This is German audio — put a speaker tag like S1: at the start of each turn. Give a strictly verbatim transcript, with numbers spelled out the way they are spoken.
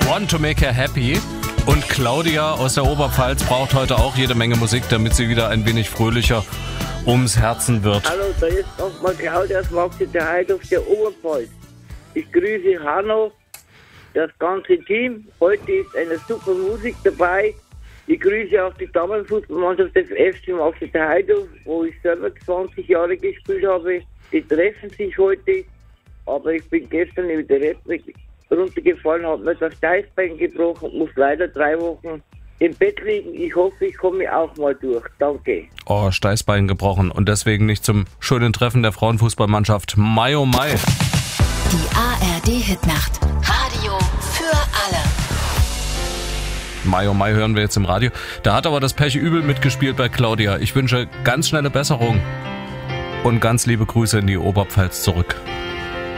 S1: Want to Make Her Happy. Und Claudia aus der Oberpfalz braucht heute auch jede Menge Musik, damit sie wieder ein wenig fröhlicher ums Herzen wird.
S2: Hallo, da ist nochmal Claudia aus Marktl auf der Oberpfalz. Ich grüße Hanno, das ganze Team. Heute ist eine super Musik dabei. Ich grüße auch die Damenfußballmannschaft des F C Marktl, wo ich selber zwanzig Jahre gespielt habe. Die treffen sich heute, aber ich bin gestern in der Rettung runtergefallen, habe mir das Steißbein gebrochen und muss leider drei Wochen im Bett liegen. Ich hoffe, ich komme auch mal durch. Danke.
S1: Oh, Steißbein gebrochen und deswegen nicht zum schönen Treffen der Frauenfußballmannschaft. Mai oh Mai.
S3: Die A R D-Hitnacht. Radio für alle.
S1: Mai oh Mai hören wir jetzt im Radio. Da hat aber das Pech übel mitgespielt bei Claudia. Ich wünsche ganz schnelle Besserung und ganz liebe Grüße in die Oberpfalz zurück.